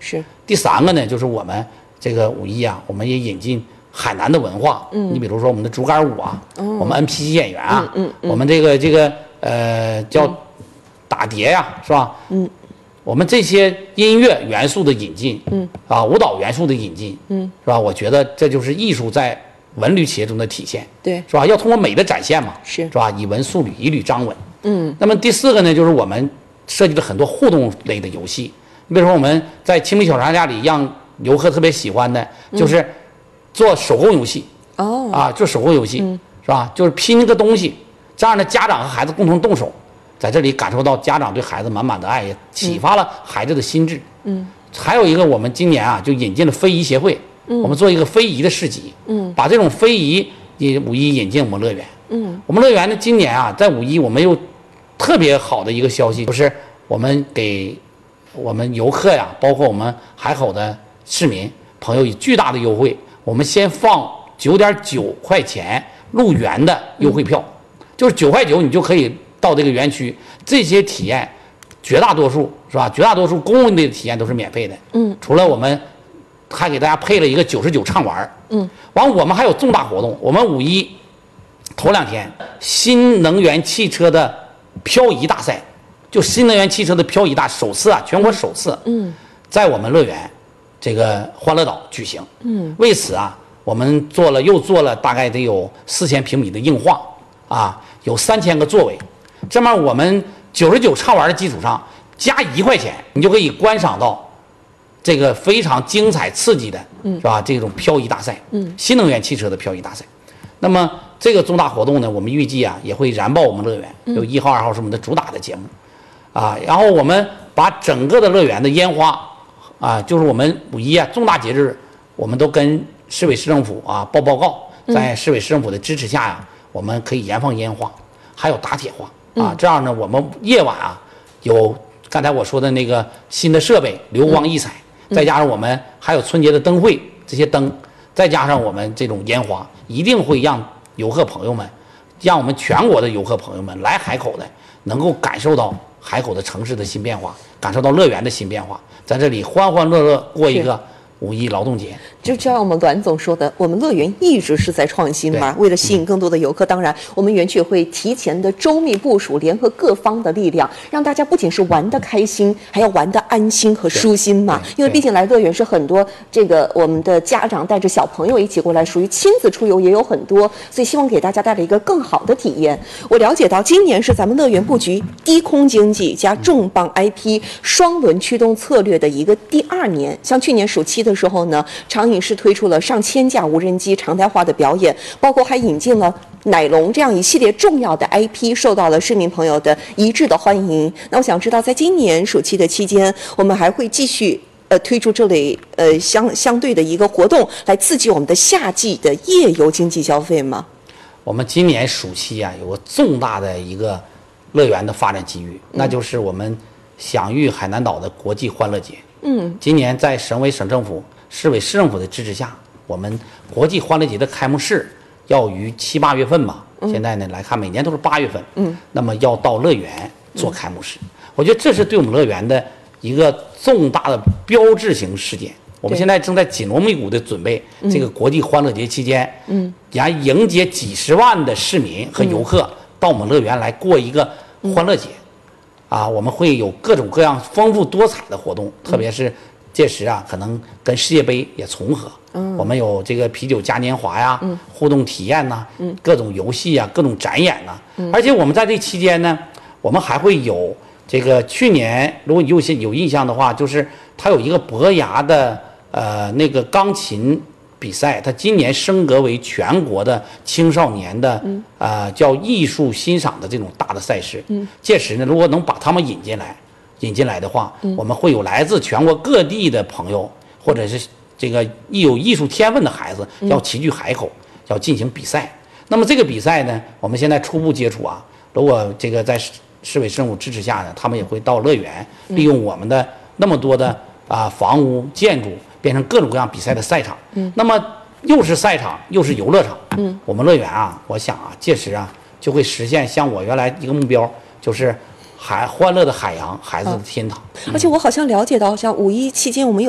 是。 第3个呢，就是我们这个五一啊，我们也引进海南的文化。你比如说我们的竹竿舞啊，我们 NPC 演员啊，我们这个叫打碟呀，是吧？我们这些音乐元素的引进，舞蹈元素的引进，是吧？我觉得这就是艺术在文旅企业中的体现， 对， 是吧？要通过美的展现嘛， 是吧？以文塑旅，以旅张文。那么第4个呢，就是我们设计了很多互动类的游戏。你比如说我们在清明小长假里，让游客特别喜欢的，就是做手工游戏。做手工游戏，是吧？就是拼一个东西，这样呢，家长和孩子共同动手，在这里感受到家长对孩子满满的爱，也启发了孩子的心智。还有一个，我们今年啊就引进了非遗协会，我们做一个非遗的市集，把这种非遗五一引进我们乐园。我们乐园呢，今年啊在五一我们有特别好的一个消息，就是我们给我们游客呀，包括我们海口的市民朋友以巨大的优惠。我们先放9.9块钱入园的优惠票，就是9块9你就可以到这个园区，这些体验绝大多数是吧？绝大多数公共的体验都是免费的。除了我们还给大家配了一个99畅玩。完我们还有重大活动，我们五一头2天新能源汽车的漂移大赛，就新能源汽车的漂移首次啊，全国首次，在我们乐园这个欢乐岛举行。为此啊，我们又做了大概得有4000平米的硬化啊，有3000个座位。这么我们99畅玩的基础上加1块钱，你就可以观赏到这个非常精彩刺激的，是吧？这种漂移大赛，新能源汽车的漂移大赛。那么这个重大活动呢，我们预计啊也会燃爆我们乐园，有1号、2号是我们的主打的节目，然后我们把整个的乐园的烟花，就是我们五一啊重大节日，我们都跟市委市政府报告，在市委市政府的支持下呀，我们可以燃放烟花，还有打铁花这样呢，我们夜晚有刚才我说的那个新的设备，流光溢彩，再加上我们还有春节的灯会，这些灯，再加上我们这种烟花，一定会让游客朋友们，让我们全国的游客朋友们来海口的，能够感受到海口的城市的新变化，感受到乐园的新变化，在这里欢欢乐乐过一个五一劳动节。 就像我们栾总说的，我们乐园一直是在创新嘛，为了吸引更多的游客，当然我们园区也会提前的周密部署，联合各方的力量，让大家不仅是玩得开心，还要玩得安心和舒心嘛。因为毕竟来乐园是很多我们的家长带着小朋友一起过来，属于亲子出游也有很多，所以希望给大家带来一个更好的体验。我了解到今年是咱们乐园布局低空经济加重磅 IP 双轮驱动策略的一个第2年。像去年暑期的时候呢，长影视推出了上千架无人机常态化的表演，包括还引进了奶龙这样一系列重要的 IP， 受到了市民朋友的一致的欢迎。那我想知道，在今年暑期的期间，我们还会继续推出这类相对的一个活动，来刺激我们的夏季的夜游经济消费吗？ 我们今年暑期有个重大的一个乐园的发展机遇，那就是我们享誉海南岛的国际欢乐节。今年在省委省政府、市委市政府的支持下，我们国际欢乐节的开幕式要于7、8月份吧。现在呢来看，每年都是8月份。那么要到乐园做开幕式，我觉得这是对我们乐园的一个重大的标志性事件。我们现在正在紧锣密鼓的准备这个国际欢乐节期间，迎接几十万的市民和游客到我们乐园来过一个欢乐节。我们会有各种各样丰富多彩的活动，特别是届时可能跟世界杯也重合。我们有这个啤酒嘉年华呀，互动体验呐，各种游戏各种展演呐。而且我们在这期间呢，我们还会有这个去年如果你有印象的话，就是它有一个伯牙的那个钢琴比赛，它今年升格为全国的青少年的叫艺术欣赏的这种大的赛事。届时呢，如果能把他们引进来的话，我们会有来自全国各地的朋友，或者是这个有艺术天分的孩子要齐聚海口，要进行比赛。那么这个比赛呢，我们现在初步接触如果这个在市委市政府支持下呢，他们也会到乐园，利用我们的那么多的房屋建筑，变成各种各样比赛的赛场。那么又是赛场又是游乐场。我们乐园我想届时就会实现像我原来一个目标，就是欢乐的海洋，孩子的天堂。 而且我好像了解到，像五一期间我们有